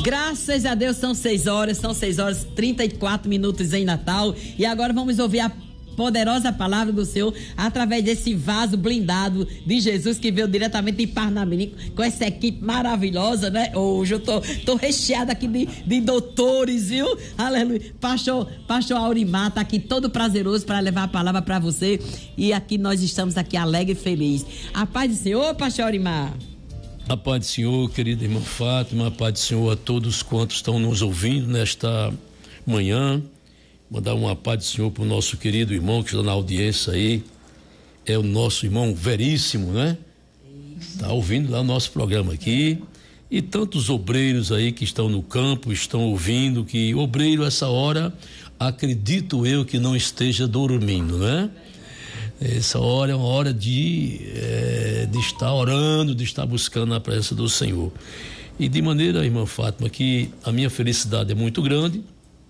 Graças a Deus são 6 horas 34 minutos em Natal. E agora vamos ouvir a poderosa palavra do Senhor através desse vaso blindado de Jesus que veio diretamente de Parnamirim com essa equipe maravilhosa, né? Hoje eu tô recheada aqui de doutores, viu? Aleluia. Pastor Aurimar tá aqui todo prazeroso para levar a palavra para você, e aqui nós estamos aqui alegre e feliz. A paz do Senhor, Pastor Aurimar. A paz do Senhor, querida irmã Fátima, a paz do Senhor a todos quantos estão nos ouvindo nesta manhã. Mandar uma paz do Senhor para o nosso querido irmão que está na audiência aí, é o nosso irmão Veríssimo, né? Está ouvindo lá o nosso programa aqui, e tantos obreiros aí que estão no campo, estão ouvindo, que obreiro essa hora, acredito eu que não esteja dormindo, né? Essa hora é uma hora de estar orando, de estar buscando a presença do Senhor. E de maneira, irmã Fátima, que a minha felicidade é muito grande,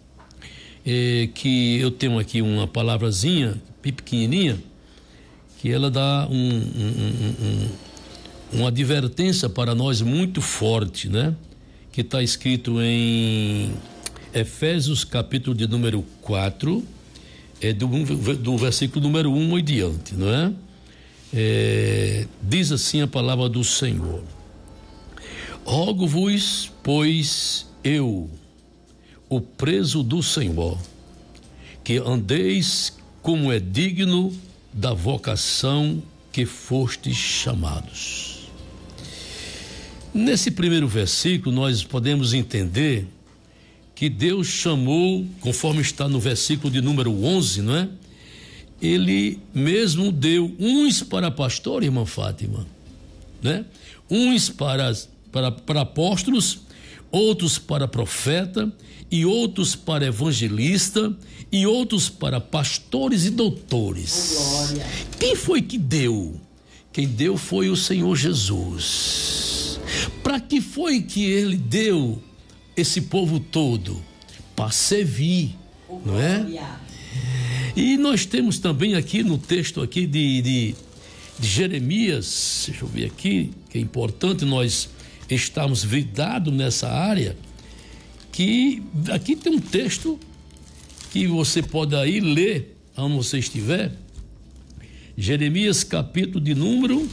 que eu tenho aqui uma palavrazinha pequenininha, que ela dá uma advertência para nós muito forte, né? Que está escrito em Efésios capítulo de número 4, do versículo número 1 em diante, não é? Diz assim a palavra do Senhor: rogo-vos, pois eu, o preso do Senhor, que andeis como é digno da vocação que fostes chamados. Nesse primeiro versículo nós podemos entender que Deus chamou, conforme está no versículo de número 11, não é? Ele mesmo deu uns para pastor, irmã Fátima, né? Uns para apóstolos, outros para profeta, e outros para evangelista, e outros para pastores e doutores. Oh, glória. Quem foi que deu? Quem deu foi o Senhor Jesus. Para que foi que ele deu esse povo todo? Para servir, oh, não é? E nós temos também aqui no texto aqui de Jeremias, deixa eu ver aqui, que é importante nós estarmos vidados nessa área, que aqui tem um texto que você pode aí ler onde você estiver. Jeremias capítulo de número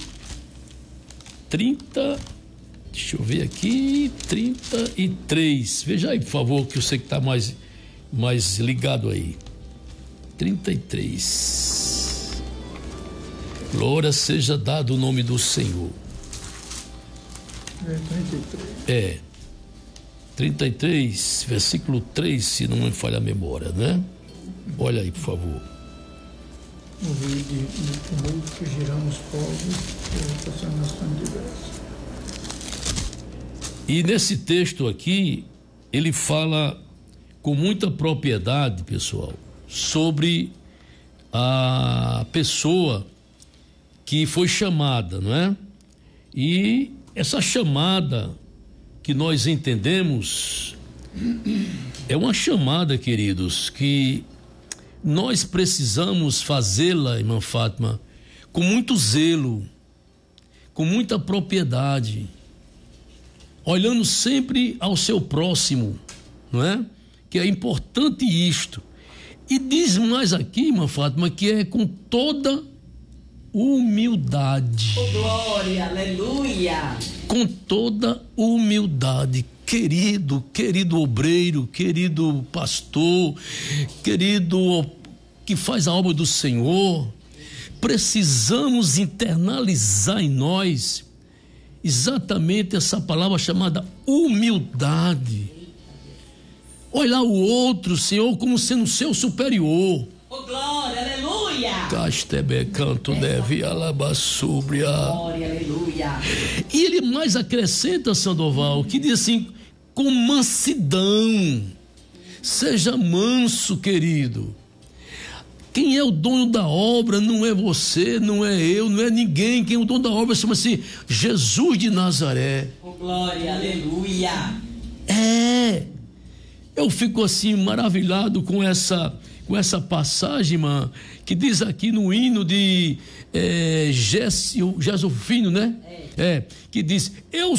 30, deixa eu ver aqui, 33. Veja aí, por favor, que eu sei que está mais ligado aí. 33. Glória seja dado o nome do Senhor. 33. 33, versículo 3, se não me falha a memória, né? Olha aí, por favor. No meio de tumulto fugirão os povos, passando nações diversas. E nesse texto aqui, ele fala com muita propriedade, pessoal, sobre a pessoa que foi chamada, não é? E essa chamada que nós entendemos é uma chamada, queridos, que nós precisamos fazê-la, irmã Fátima, com muito zelo, com muita propriedade, olhando sempre ao seu próximo, não é? Que é importante isto. E diz mais aqui, irmã Fátima, que é com toda humildade. Oh, glória, aleluia. Com toda humildade, querido obreiro, querido pastor, querido que faz a obra do Senhor, precisamos internalizar em nós exatamente essa palavra chamada humildade. Olhar o outro, Senhor, como sendo seu superior. Oh, glória, aleluia. Castebe canto deve alabassúbria. Glória, aleluia. E ele mais acrescenta, Sandoval, que diz assim, com mansidão. Seja manso, querido. Quem é o dono da obra não é você, não é eu, não é ninguém. Quem é o dono da obra chama-se Jesus de Nazaré. Oh, glória, aleluia. Eu fico assim maravilhado com essa passagem, irmã, que diz aqui no hino de Gesofino, né? Que diz: eu